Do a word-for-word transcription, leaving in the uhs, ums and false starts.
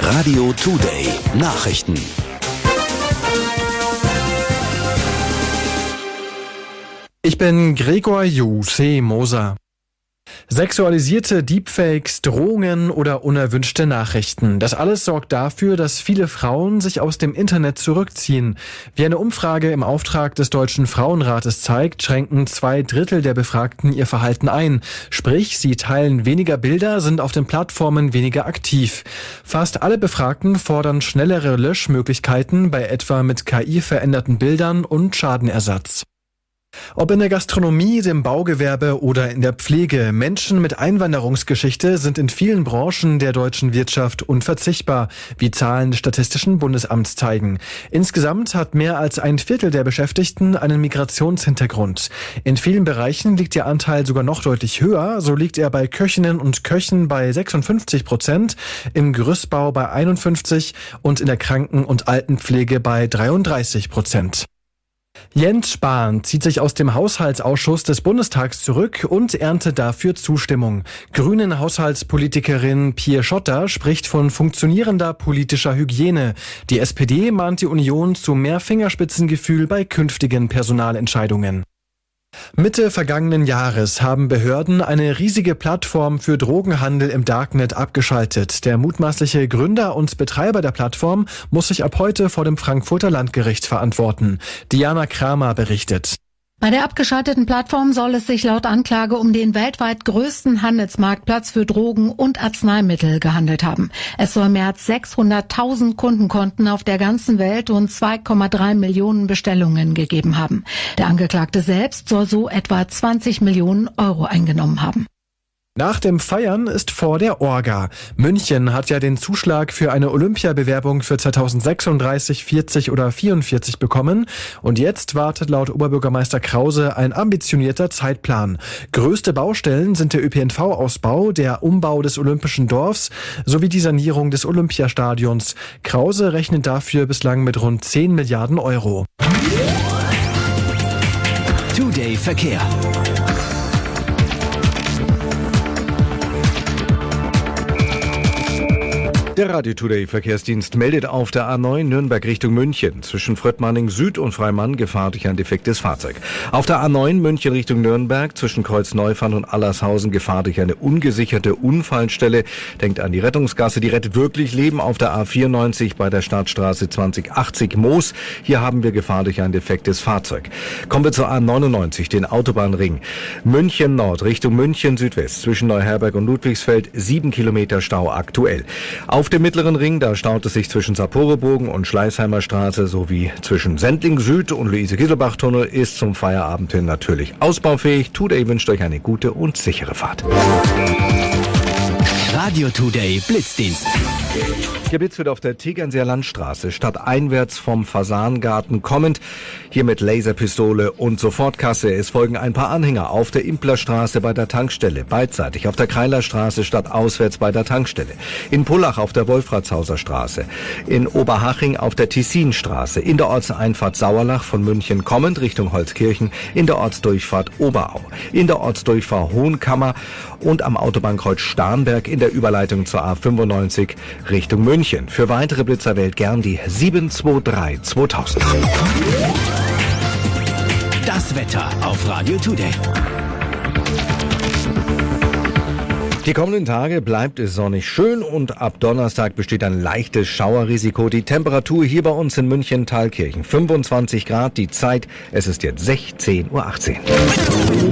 Radio Today Nachrichten. Ich bin Gregor Ju Moser. Sexualisierte Deepfakes, Drohungen oder unerwünschte Nachrichten. Das alles sorgt dafür, dass viele Frauen sich aus dem Internet zurückziehen. Wie eine Umfrage im Auftrag des Deutschen Frauenrates zeigt, schränken zwei Drittel der Befragten ihr Verhalten ein. Sprich, sie teilen weniger Bilder, sind auf den Plattformen weniger aktiv. Fast alle Befragten fordern schnellere Löschmöglichkeiten bei etwa mit K I veränderten Bildern und Schadenersatz. Ob in der Gastronomie, dem Baugewerbe oder in der Pflege, Menschen mit Einwanderungsgeschichte sind in vielen Branchen der deutschen Wirtschaft unverzichtbar, wie Zahlen des Statistischen Bundesamts zeigen. Insgesamt hat mehr als ein Viertel der Beschäftigten einen Migrationshintergrund. In vielen Bereichen liegt der Anteil sogar noch deutlich höher, so liegt er bei Köchinnen und Köchen bei sechsundfünfzig Prozent, im Gerüstbau bei einundfünfzig und in der Kranken- und Altenpflege bei dreiunddreißig Prozent. Jens Spahn zieht sich aus dem Haushaltsausschuss des Bundestags zurück und erntet dafür Zustimmung. Grünen Haushaltspolitikerin Pia Schotter spricht von funktionierender politischer Hygiene. Die S P D mahnt die Union zu mehr Fingerspitzengefühl bei künftigen Personalentscheidungen. Mitte vergangenen Jahres haben Behörden eine riesige Plattform für Drogenhandel im Darknet abgeschaltet. Der mutmaßliche Gründer und Betreiber der Plattform muss sich ab heute vor dem Frankfurter Landgericht verantworten. Diana Kramer berichtet. Bei der abgeschalteten Plattform soll es sich laut Anklage um den weltweit größten Handelsmarktplatz für Drogen und Arzneimittel gehandelt haben. Es soll mehr als sechshunderttausend Kundenkonten auf der ganzen Welt und zwei Komma drei Millionen Bestellungen gegeben haben. Der Angeklagte selbst soll so etwa zwanzig Millionen Euro eingenommen haben. Nach dem Feiern ist vor der Orga. München hat ja den Zuschlag für eine Olympiabewerbung für zweitausendsechsunddreißig, vierzig oder vierundvierzig bekommen. Und jetzt wartet laut Oberbürgermeister Krause ein ambitionierter Zeitplan. Größte Baustellen sind der Ö P N V-Ausbau, der Umbau des Olympischen Dorfs sowie die Sanierung des Olympiastadions. Krause rechnet dafür bislang mit rund zehn Milliarden Euro. Today Verkehr. Der Radio Today Verkehrsdienst meldet auf der A neun Nürnberg Richtung München. Zwischen Fröttmanning Süd und Freimann Gefahr durch ein defektes Fahrzeug. Auf der A neun München Richtung Nürnberg zwischen Kreuz-Neufahrt und Allershausen Gefahr durch eine ungesicherte Unfallstelle. Denkt an die Rettungsgasse, die rettet wirklich Leben. Auf der A vierundneunzig bei der Startstraße zwanzig achtzig Moos. Hier haben wir Gefahr durch ein defektes Fahrzeug. Kommen wir zur A neunundneunzig, den Autobahnring. München Nord Richtung München Südwest zwischen Neuherberg und Ludwigsfeld. Sieben Kilometer Stau aktuell. Auf dem Mittleren Ring, da staut es sich zwischen Saporobogen und Schleißheimer Straße sowie zwischen Sendling Süd und Luise-Gieselbach-Tunnel, ist zum Feierabend hin natürlich ausbaufähig. Today wünscht euch eine gute und sichere Fahrt. Radio Today Blitzdienst. Der Blitz wird auf der Tegernseer Landstraße stadteinwärts vom Fasangarten kommend. Hier mit Laserpistole und Sofortkasse. Es folgen ein paar Anhänger auf der Implerstraße bei der Tankstelle. Beidseitig auf der Kreilerstraße stadtauswärts bei der Tankstelle. In Pullach auf der Wolfratshauser Straße. In Oberhaching auf der Tessinstraße. In der Ortseinfahrt Sauerlach von München kommend Richtung Holzkirchen. In der Ortsdurchfahrt Oberau. In der Ortsdurchfahrt Hohenkammer. Und am Autobahnkreuz Starnberg in der Überleitung zur A fünfundneunzig Richtung München. Für weitere Blitzer wählt gern die sieben zwei drei zweitausend. Das Wetter auf Radio Today. Die kommenden Tage bleibt es sonnig schön und ab Donnerstag besteht ein leichtes Schauerrisiko. Die Temperatur hier bei uns in München-Thalkirchen fünfundzwanzig Grad. Die Zeit, es ist jetzt sechzehn Uhr achtzehn.